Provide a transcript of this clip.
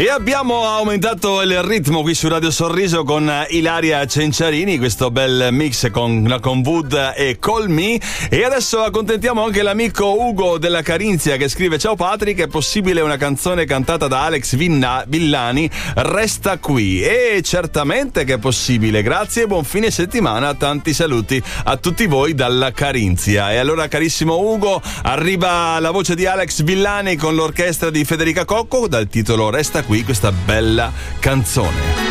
E abbiamo aumentato il ritmo qui su Radio Sorriso con Ilaria Cenciarini, questo bel mix con Wood e Call Me. E adesso accontentiamo anche l'amico Ugo della Carinzia che scrive: ciao Patrick, è possibile una canzone cantata da Alex Villani, Resta qui? E certamente che è possibile, grazie e buon fine settimana, tanti saluti a tutti voi dalla Carinzia. E allora, carissimo Ugo, arriva la voce di Alex Villani con l'orchestra di Federica Cocco dal titolo Resta qui, questa bella canzone.